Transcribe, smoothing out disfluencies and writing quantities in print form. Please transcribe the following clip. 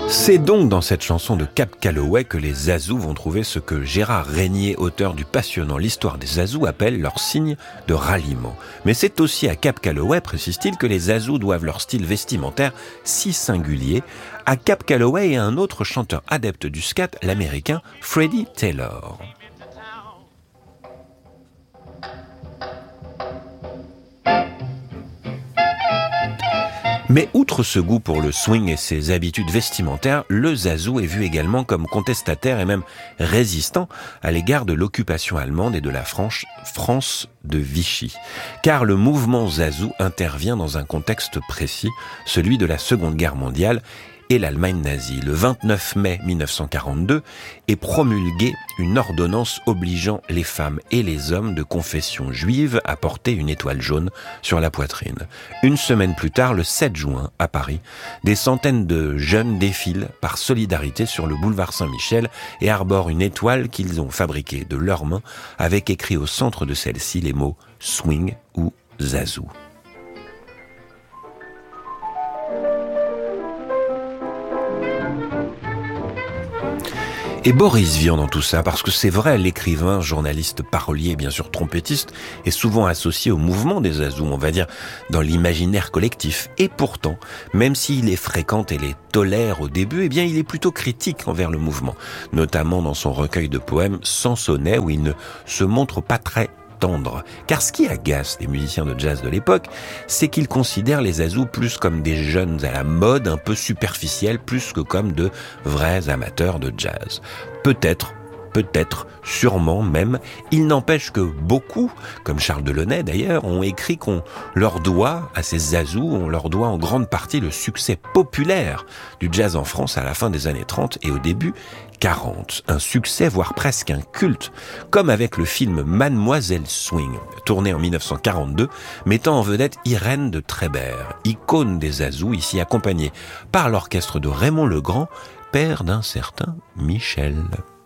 C'est donc dans cette chanson de Cab Calloway que les Zazous vont trouver ce que Gérard Régnier, auteur du passionnant L'Histoire des Zazous, appelle leur signe de ralliement. Mais c'est aussi à Cab Calloway, précise-t-il, que les Zazous doivent leur style vestimentaire si singulier, à Cab Calloway et à un autre chanteur adepte du scat, l'américain Freddie Taylor. Mais outre ce goût pour le swing et ses habitudes vestimentaires, le Zazou est vu également comme contestataire et même résistant à l'égard de l'occupation allemande et de la France de Vichy. Car le mouvement Zazou intervient dans un contexte précis, celui de la Seconde Guerre mondiale et l'Allemagne nazie. Le 29 mai 1942 est promulguée une ordonnance obligeant les femmes et les hommes de confession juive à porter une étoile jaune sur la poitrine. Une semaine plus tard, le 7 juin, à Paris, des centaines de jeunes défilent par solidarité sur le boulevard Saint-Michel et arborent une étoile qu'ils ont fabriquée de leurs mains avec écrit au centre de celle-ci les mots « swing » ou « Zazou ». Et Boris Vian dans tout ça, parce que c'est vrai, l'écrivain, journaliste, parolier, bien sûr trompettiste, est souvent associé au mouvement des Zazous, on va dire, dans l'imaginaire collectif. Et pourtant, même s'il les fréquente et les tolère au début, eh bien, il est plutôt critique envers le mouvement, notamment dans son recueil de poèmes Sans sonnet, où il ne se montre pas très tendre. Car ce qui agace les musiciens de jazz de l'époque, c'est qu'ils considèrent les Zazous plus comme des jeunes à la mode, un peu superficiels, plus que comme de vrais amateurs de jazz. Peut-être, sûrement même, il n'empêche que beaucoup, comme Charles Delaunay d'ailleurs, ont écrit qu'on leur doit, à ces Zazous, on leur doit en grande partie le succès populaire du jazz en France à la fin des années 30 et au début 40. Un succès, voire presque un culte, comme avec le film Mademoiselle Swing, tourné en 1942, mettant en vedette Irène de Trébert, icône des Zazous, ici accompagnée par l'orchestre de Raymond Legrand, père d'un certain Michel.